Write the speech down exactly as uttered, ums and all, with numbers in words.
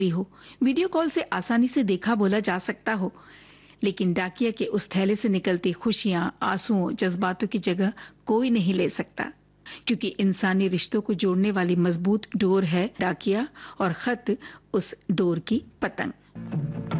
हो, video call से आसानी से देखा बोला जा सकता हो, लेकिन डाकिया के उस थैले से निकलती खुशियां, आंसुओं, जज्बातों की जगह कोई नहीं ले सकता, क्योंकि इंसानी रिश्तों को जोड़ने वाली मजबूत डोर है डाकिया और खत उस डोर की पतंग।